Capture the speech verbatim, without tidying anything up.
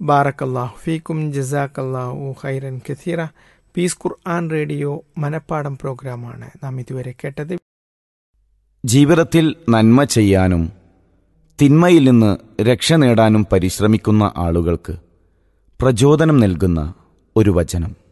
ബാറക്കല്ലാഹു ഫീക്കും ജസാക്കല്ലാഹു ഖൈറൻ കസീറ. പീസ് ഖുർആൻ റേഡിയോ മനപ്പാടം പ്രോഗ്രാമാണ് നാം ഇതുവരെ കേട്ടത്. ജീവിതത്തിൽ നന്മ ചെയ്യാനും തിന്മയിൽ നിന്ന് രക്ഷ നേടാനും പരിശ്രമിക്കുന്ന ആളുകൾക്ക് പ്രചോദനം നൽകുന്ന ഒരു വചനം.